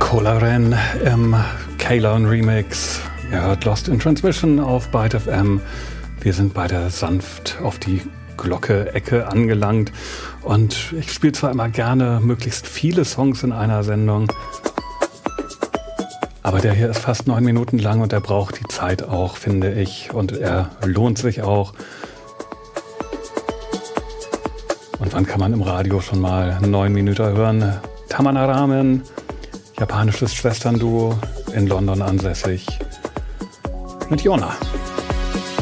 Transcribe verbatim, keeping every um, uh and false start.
Cola Ren im Kalon Remix. Ihr hört Lost in Transmission auf Byte F M. Wir sind bei der sanft auf die Glocke-Ecke angelangt. Und ich spiele zwar immer gerne möglichst viele Songs in einer Sendung, aber der hier ist fast neun Minuten lang und er braucht die Zeit auch, finde ich. Und er lohnt sich auch. Und wann kann man im Radio schon mal neun Minuten hören? Tamana Ramen, japanisches Schwesternduo, in London ansässig, mit Yona.